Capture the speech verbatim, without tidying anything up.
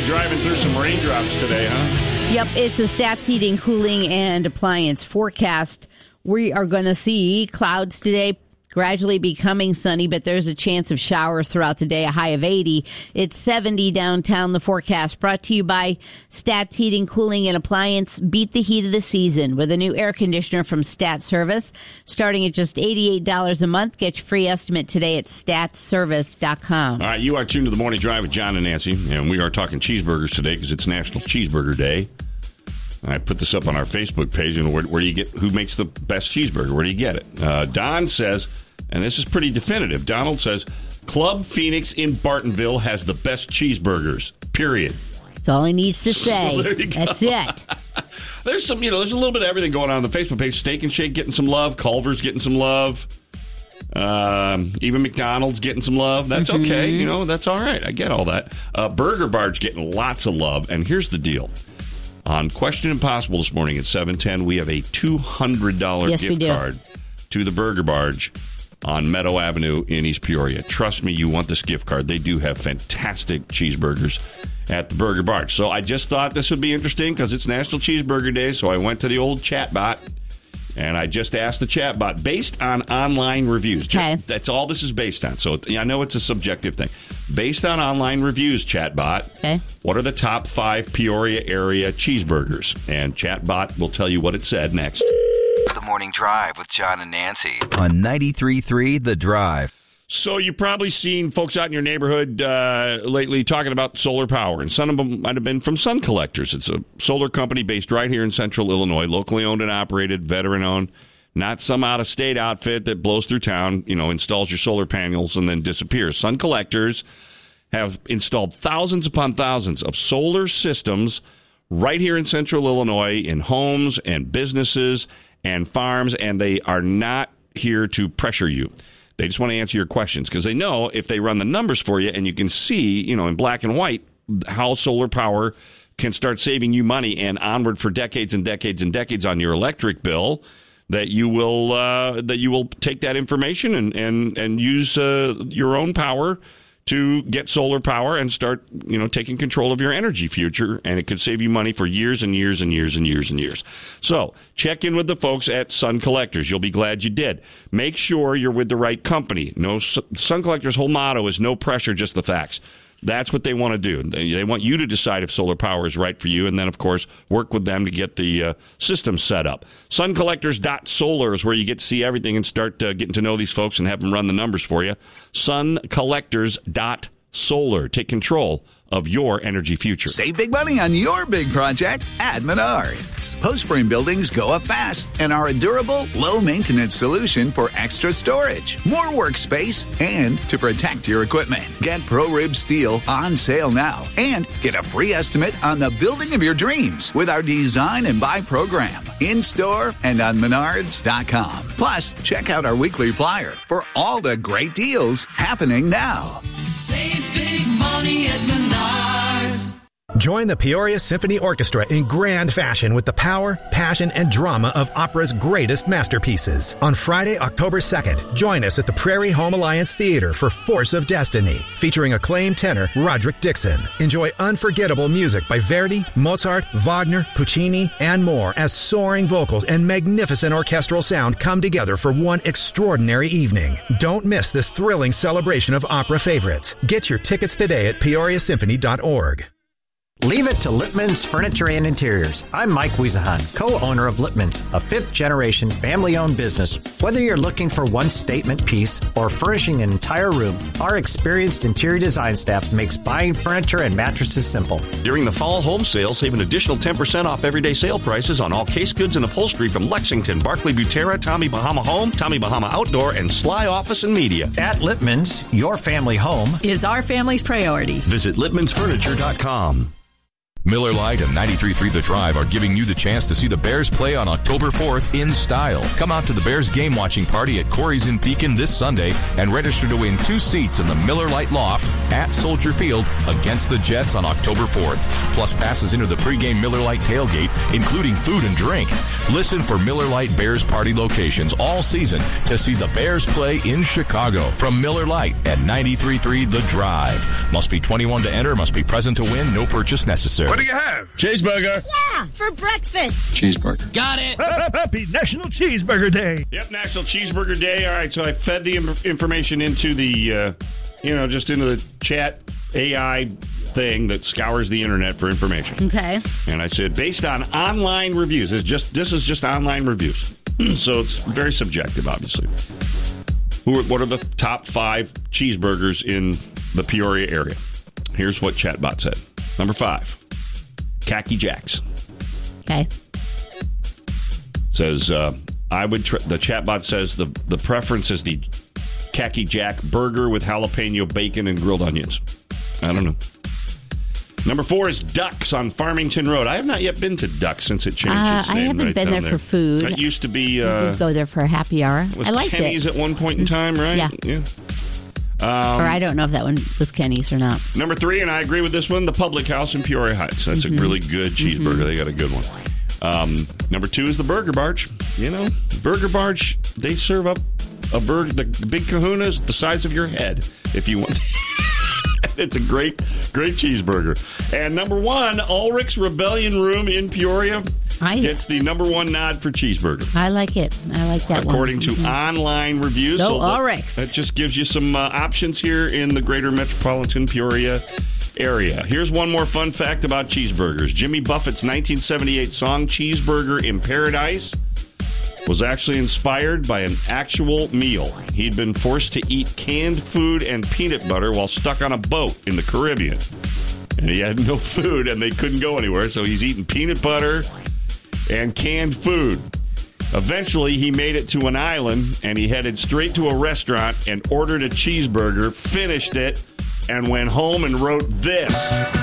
driving through some raindrops today, huh? Yep, it's a Stats Heating, Cooling, and Appliance forecast. We are going to see clouds today, gradually becoming sunny, but there's a chance of showers throughout the day, a high of eighty. It's seventy downtown, the forecast. Brought to you by Stats Heating, Cooling, and Appliance. Beat the heat of the season with a new air conditioner from Stat Service. Starting at just eighty-eight dollars a month. Get your free estimate today at stats service dot com. All right, you are tuned to the Morning Drive with John and Nancy, and we are talking cheeseburgers today because it's National Cheeseburger Day. I put this up on our Facebook page, and where, where do you get, who makes the best cheeseburger? Where do you get it? Uh, Don says, and this is pretty definitive, Donald says, Club Phoenix in Bartonville has the best cheeseburgers, period. That's all he needs to say. So there you go. That's it. There's some, you know, there's a little bit of everything going on on the Facebook page. Steak and Shake getting some love. Culver's getting some love. Um, even McDonald's getting some love. That's mm-hmm. okay. You know, that's all right. I get all that. Uh, Burger Barge getting lots of love. And here's the deal. On Question Impossible this morning at seven ten, we have a two hundred dollars yes, gift card to the Burger Barge on Meadow Avenue in East Peoria. Trust me, you want this gift card. They do have fantastic cheeseburgers at the Burger Barge. So I just thought this would be interesting because it's National Cheeseburger Day, so I went to the old chatbot, and I just asked the chatbot, based on online reviews. Just, okay. That's all this is based on. So I know it's a subjective thing. Based on online reviews, chatbot, okay. What are the top five Peoria area cheeseburgers? And chatbot will tell you what it said next. The Morning Drive with John and Nancy on ninety-three point three The Drive. So you've probably seen folks out in your neighborhood uh, lately talking about solar power, and some of them might have been from Sun Collectors. It's a solar company based right here in central Illinois, locally owned and operated, veteran-owned, not some out-of-state outfit that blows through town, you know, installs your solar panels and then disappears. Sun Collectors have installed thousands upon thousands of solar systems right here in central Illinois in homes and businesses and farms, and they are not here to pressure you. They just want to answer your questions because they know if they run the numbers for you and you can see, you know, in black and white how solar power can start saving you money and onward for decades and decades and decades on your electric bill, that you will uh, that you will take that information and and and use uh, your own power to get solar power and start, you know, taking control of your energy future, and it could save you money for years and years and years and years and years. So check in with the folks at Sun Collectors. You'll be glad you did. Make sure you're with the right company. No, Sun Collectors' whole motto is no pressure, just the facts. That's what they want to do. They, they want you to decide if solar power is right for you, and then, of course, work with them to get the uh, system set up. sun collectors dot solar is where you get to see everything and start uh, getting to know these folks and have them run the numbers for you. sun collectors dot solar. Take control of your energy future. Save big money on your big project at Menards. Post frame buildings go up fast and are a durable, low-maintenance solution for extra storage, more workspace, and to protect your equipment. Get ProRib Steel on sale now and get a free estimate on the building of your dreams with our Design and Buy program in-store and on menards dot com. Plus, check out our weekly flyer for all the great deals happening now. Save big money at Menards. Join the Peoria Symphony Orchestra in grand fashion with the power, passion, and drama of opera's greatest masterpieces. On Friday, October second, join us at the Prairie Home Alliance Theater for Force of Destiny, featuring acclaimed tenor Roderick Dixon. Enjoy unforgettable music by Verdi, Mozart, Wagner, Puccini, and more as soaring vocals and magnificent orchestral sound come together for one extraordinary evening. Don't miss this thrilling celebration of opera favorites. Get your tickets today at peoria symphony dot org. Leave it to Lippman's Furniture and Interiors. I'm Mike Wiesahan, co-owner of Lippman's, a fifth-generation family-owned business. Whether you're looking for one statement piece or furnishing an entire room, our experienced interior design staff makes buying furniture and mattresses simple. During the fall home sale, save an additional ten percent off everyday sale prices on all case goods and upholstery from Lexington, Barclay Butera, Tommy Bahama Home, Tommy Bahama Outdoor, and Sly Office and Media. At Lippman's, your family home is our family's priority. Visit lippmans furniture dot com. Miller Lite and ninety-three point three The Drive are giving you the chance to see the Bears play on October fourth in style. Come out to the Bears game watching party at Corey's in Pekin this Sunday and register to win two seats in the Miller Lite Loft at Soldier Field against the Jets on October fourth. Plus passes into the pregame Miller Lite tailgate, including food and drink. Listen for Miller Lite Bears party locations all season to see the Bears play in Chicago from Miller Lite at ninety-three point three The Drive. Must be twenty-one to enter, must be present to win, no purchase necessary. What do you have? Cheeseburger. Yeah, for breakfast. Cheeseburger. Got it. Happy National Cheeseburger Day. Yep, National Cheeseburger Day. All right, so I fed the information into the, uh, you know, just into the chat A I thing that scours the internet for information. Okay. And I said, based on online reviews, it's just this is just online reviews, so it's very subjective, obviously. Who are, what are the top five cheeseburgers in the Peoria area? Here's what Chatbot said. Number five, Khaki Jacks. Okay. Says, uh, I would, tr- the Chatbot says the, the preference is the Khaki Jack burger with jalapeno bacon and grilled onions. I don't know. Number four is Ducks on Farmington Road. I have not yet been to Ducks since it changed Uh, its I name. haven't right been down there for food. It used to be... We Uh, would go there for a happy hour. was I liked Kenny's it. at one point in time, right? Yeah. Yeah. Um, or I don't know if that one was Kenny's or not. Number three, and I agree with this one, the Public House in Peoria Heights. That's Mm-hmm. a really good cheeseburger. Mm-hmm. They got a good one. Um, number two is the Burger Barge. You know, Burger Barge, they serve up a burger, the big kahunas the size of your head, if you want. It's a great, great cheeseburger. And number one, Ulrich's Rebellion Room in Peoria I, gets the number one nod for cheeseburger. I like it. I like that According one. to Mm-hmm. online reviews. Go so that, Ulrich's. that just gives you some uh, options here in the greater metropolitan Peoria area. Here's one more fun fact about cheeseburgers. Jimmy Buffett's nineteen seventy-eight song, Cheeseburger in Paradise, was actually inspired by an actual meal. He'd been forced to eat canned food and peanut butter while stuck on a boat in the Caribbean. And he had no food, and they couldn't go anywhere, so he's eating peanut butter and canned food. Eventually, he made it to an island, and he headed straight to a restaurant and ordered a cheeseburger, finished it, and went home and wrote this.